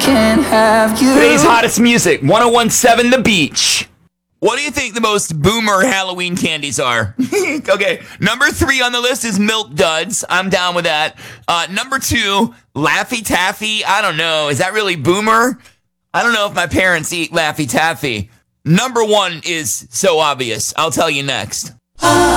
can't have you. Today's hottest music, 1017 The Beach. What do you think the most boomer Halloween candies are? Okay, number 3 on the list is Milk Duds. I'm down with that. Number 2, Laffy Taffy. I don't know. Is that really boomer? I don't know if my parents eat Laffy Taffy. Number 1 is so obvious. I'll tell you next.